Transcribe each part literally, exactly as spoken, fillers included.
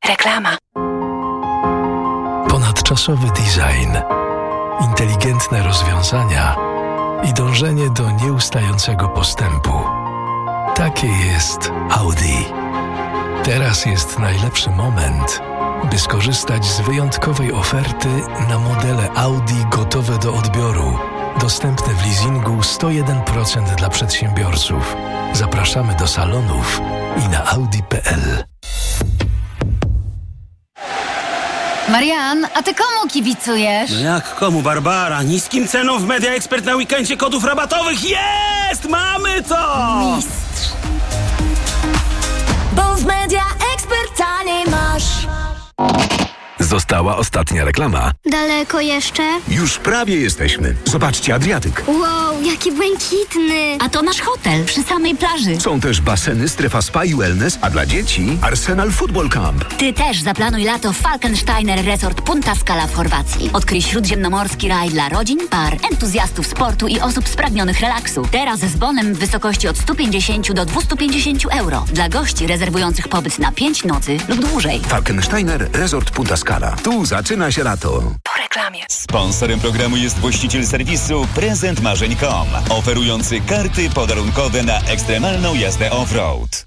Reklama. Ponadczasowy design, inteligentne rozwiązania i dążenie do nieustającego postępu. Takie jest Audi. Teraz jest najlepszy moment, by skorzystać z wyjątkowej oferty na modele Audi gotowe do odbioru. Dostępne w leasingu sto jeden procent dla przedsiębiorców. Zapraszamy do salonów i na audi kropka p l. Marian, a ty komu kibicujesz? No jak komu, Barbara? Niskim ceną w Media Expert na weekendzie kodów rabatowych jest! Mamy to! Mistrz. Bo w Media Expert taniej masz. Została ostatnia reklama. Daleko jeszcze? Już prawie jesteśmy. Zobaczcie, Adriatyk. Wow, jaki błękitny. A to nasz hotel przy samej plaży. Są też baseny, strefa spa i wellness, a dla dzieci Arsenal Football Camp. Ty też zaplanuj lato w Falkensteiner Resort Punta Scala w Chorwacji. Odkryj śródziemnomorski raj dla rodzin, par, entuzjastów sportu i osób spragnionych relaksu. Teraz z bonem w wysokości od sto pięćdziesiąt do dwieście pięćdziesiąt euro. Dla gości rezerwujących pobyt na pięć nocy lub dłużej. Falkensteiner Resort Punta Scala. Tu zaczyna się lato. Po reklamie. Sponsorem programu jest właściciel serwisu prezent marzeń kropka com, oferujący karty podarunkowe na ekstremalną jazdę off-road.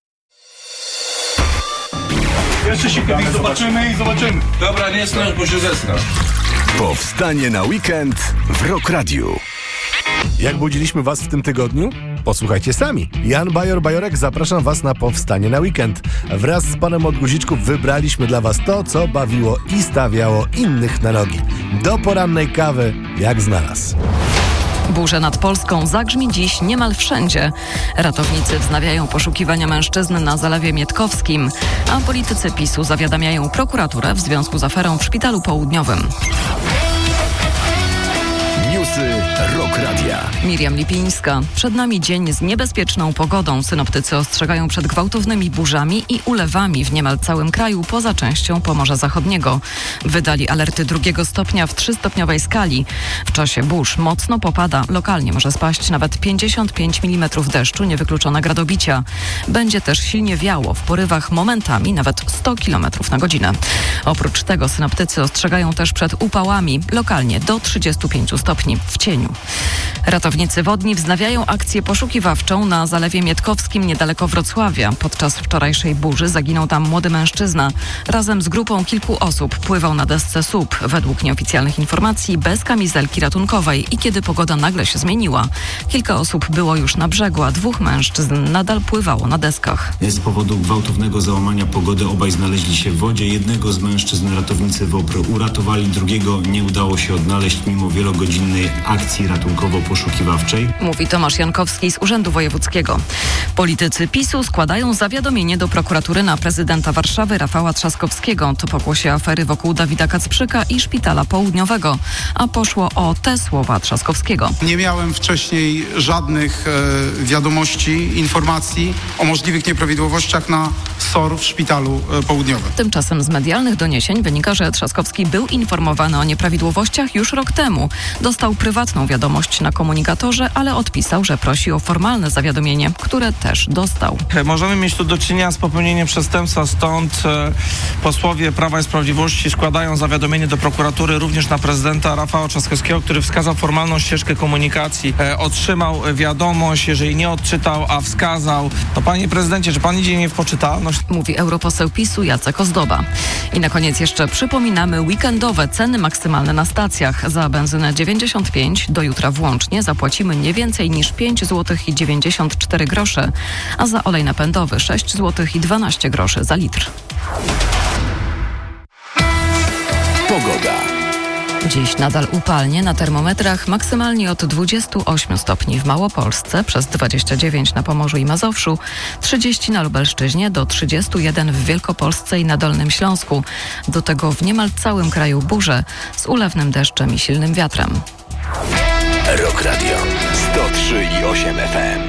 Jeszcze się kiedyś zobaczymy i zobaczymy. Dobra, nie strasz, bo się zesnasz. Powstanie na weekend w Rock Radiu. Jak budziliśmy was w tym tygodniu? Posłuchajcie sami. Jan Bajor-Bajorek, zapraszam was na Powstanie na weekend. Wraz z panem od guziczków wybraliśmy dla was to, co bawiło i stawiało innych na nogi. Do porannej kawy, jak znalazł. Burza nad Polską zagrzmi dziś niemal wszędzie. Ratownicy wznawiają poszukiwania mężczyzn na Zalewie Mietkowskim, a politycy PiSu zawiadamiają prokuraturę w związku z aferą w Szpitalu Południowym. Newsy Rock Radia. Miriam Lipińska. Przed nami dzień z niebezpieczną pogodą. Synoptycy ostrzegają przed gwałtownymi burzami i ulewami w niemal całym kraju, poza częścią Pomorza Zachodniego. Wydali alerty drugiego stopnia w trzystopniowej skali. W czasie burz mocno popada. Lokalnie może spaść nawet pięćdziesiąt pięć milimetrów deszczu, niewykluczone gradobicia. Będzie też silnie wiało, w porywach momentami nawet sto kilometrów na godzinę. Oprócz tego synoptycy ostrzegają też przed upałami, lokalnie do trzydziestu pięciu stopni w cieniu. Ratownicy wodni wznawiają akcję poszukiwawczą na Zalewie Mietkowskim niedaleko Wrocławia. Podczas wczorajszej burzy zaginął tam młody mężczyzna. Razem z grupą kilku osób pływał na desce S U P. Według nieoficjalnych informacji bez kamizelki ratunkowej i kiedy pogoda nagle się zmieniła. Kilka osób było już na brzegu, a dwóch mężczyzn nadal pływało na deskach. Z powodu gwałtownego załamania pogody obaj znaleźli się w wodzie. Jednego z mężczyzn ratownicy WOPR uratowali, drugiego nie udało się odnaleźć mimo wielogodzinnej akcji ratunkowo-poszukiwawczej. Mówi Tomasz Jankowski z Urzędu Wojewódzkiego. Politycy PiSu składają zawiadomienie do prokuratury na prezydenta Warszawy Rafała Trzaskowskiego. To pokłosie afery wokół Dawida Kacprzyka i Szpitala Południowego. A poszło o te słowa Trzaskowskiego. Nie miałem wcześniej żadnych e, wiadomości, informacji o możliwych nieprawidłowościach na S O R w Szpitalu e, Południowym. Tymczasem z medialnych doniesień wynika, że Trzaskowski był informowany o nieprawidłowościach już rok temu. Dostał prywatną wiadomość na komunikatorze, ale odpisał, że prosi o formalne zawiadomienie, które też dostał. Możemy mieć tu do czynienia z popełnieniem przestępstwa, stąd e, posłowie Prawa i Sprawiedliwości składają zawiadomienie do prokuratury również na prezydenta Rafała Trzaskowskiego, który wskazał formalną ścieżkę komunikacji. E, otrzymał wiadomość, jeżeli nie odczytał, a wskazał. No panie prezydencie, czy pan idzie nie w poczytalność? Mówi europoseł PiSu Jacek Ozdoba. I na koniec jeszcze przypominamy weekendowe ceny maksymalne na stacjach. Za benzynę dziewięćdziesiąt pięć do jutra włącznie zapłacimy nie więcej niż pięć złotych i dziewięćdziesiąt cztery grosze, a za olej napędowy sześć złotych i dwanaście groszy za litr. Pogoda. Dziś nadal upalnie, na termometrach maksymalnie od dwudziestu ośmiu stopni w Małopolsce, przez dwadzieścia dziewięć na Pomorzu i Mazowszu, trzydzieści na Lubelszczyźnie, do trzydziestu jeden w Wielkopolsce i na Dolnym Śląsku. Do tego w niemal całym kraju burze z ulewnym deszczem i silnym wiatrem. Rock Radio sto trzy i osiem F M.